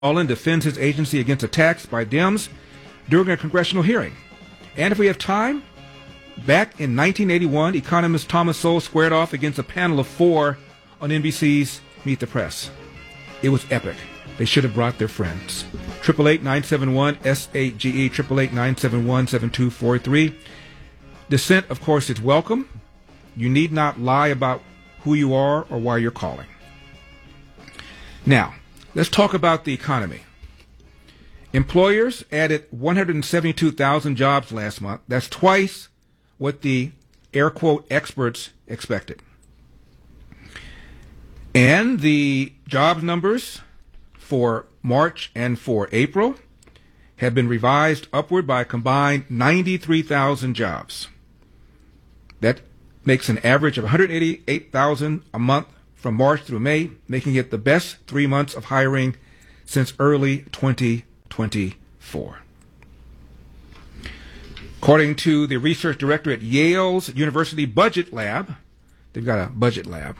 Mullen defends his agency against attacks by Dems during a congressional hearing. And if we have time, back in 1981, economist Thomas Sowell squared off against a panel of 4 on NBC's Meet the Press. It was epic. They should have brought their friends. 888-971-SAGE, 888-971-7243. Dissent, of course, is welcome. You need not lie about who you are or why you're calling. Now, let's talk about the economy. Employers added 172,000 jobs last month. That's twice what the air quote experts expected. And the jobs numbers for March and for April have been revised upward by a combined 93,000 jobs. That makes an average of 188,000 a month from March through May, making it the best 3 months of hiring since early 2024. According to the research director at Yale's University Budget Lab, they've got a budget lab,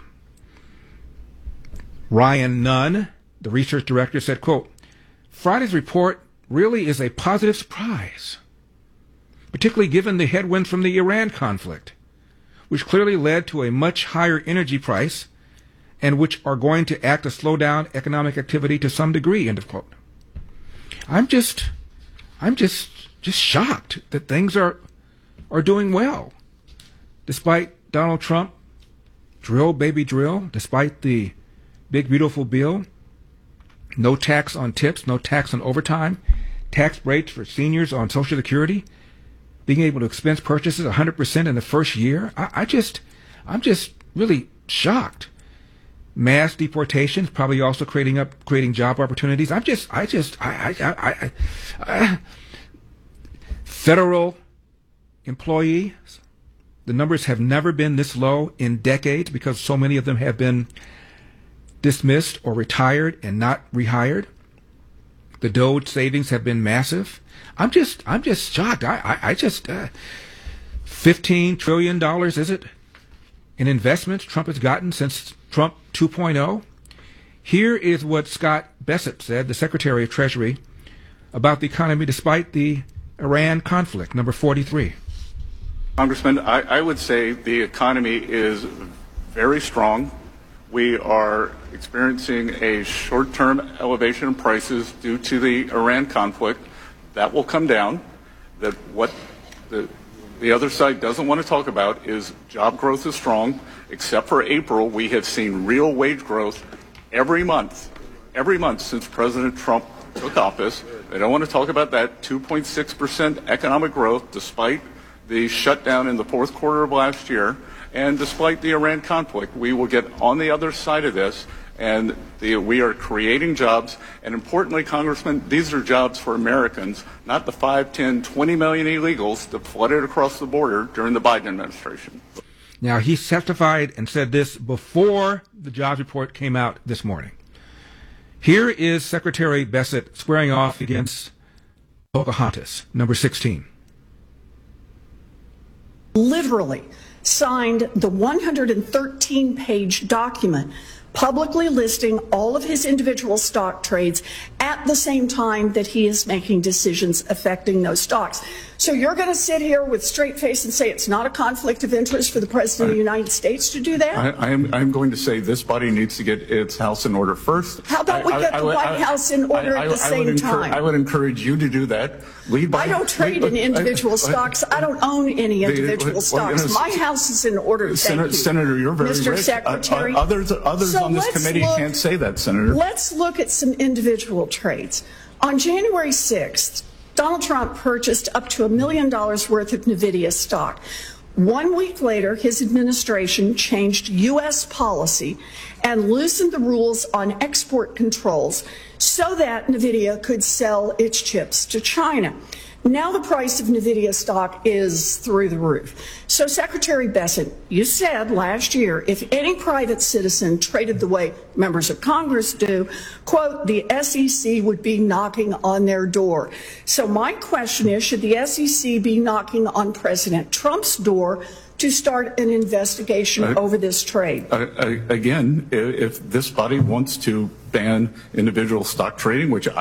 Ryan Nunn, the research director, said, quote, Friday's report really is a positive surprise, particularly given the headwinds from the Iran conflict, which clearly led to a much higher energy price and which are going to act to slow down economic activity to some degree, end of quote. I'm just shocked that things are doing well. Despite Donald Trump, drill, baby drill, despite the big, beautiful bill, no tax on tips, no tax on overtime, tax breaks for seniors on Social Security, being able to expense purchases 100% in the first year. I'm just really shocked. Mass deportations probably also creating job opportunities. Federal employees, the numbers have never been this low in decades because so many of them have been dismissed or retired and not rehired. The DOGE savings have been massive. I'm just shocked. $15 trillion, is it, in investments Trump has gotten since Trump 2.0? Here is what Scott Bessent said, the Secretary of Treasury, about the economy despite the Iran conflict, number 43. Congressman, I would say the economy is very strong. We are experiencing a short-term elevation in prices due to the Iran conflict. That will come down. That what the other side doesn't want to talk about is job growth is strong. Except for April, we have seen real wage growth every month since President Trump took office. They don't want to talk about that 2.6% economic growth despite the shutdown in the fourth quarter of last year. And despite the Iran conflict, we will get on the other side of this, and we are creating jobs. And importantly, Congressman, these are jobs for Americans, not the 5, 10, 20 million illegals that flooded across the border during the Biden administration. Now, he testified and said this before the jobs report came out this morning. Here is Secretary Bessent squaring off against Pocahontas, number 16. Literally signed the 113-page document publicly listing all of his individual stock trades at the same time that he is making decisions affecting those stocks. So you're going to sit here with straight face and say it's not a conflict of interest for the President of the United States to do that? I'm going to say this body needs to get its house in order first. How about we get the White House in order at the same time? I would encourage you to do that. I don't trade in individual stocks. I don't own any individual stocks. My house is in order. Senator, you're very Mr. rich. Secretary. Others on this committee can't say that, Senator. Let's look at some individual trades. On January 6th, Donald Trump purchased up to $1 million worth of NVIDIA stock. 1 week later, his administration changed U.S. policy and loosened the rules on export controls so that NVIDIA could sell its chips to China. Now the price of NVIDIA stock is through the roof. So Secretary Bessent, you said last year, if any private citizen traded the way members of Congress do, quote, the SEC would be knocking on their door. So my question is, should the SEC be knocking on President Trump's door to start an investigation over this trade. Again, if this body wants to ban individual stock trading, which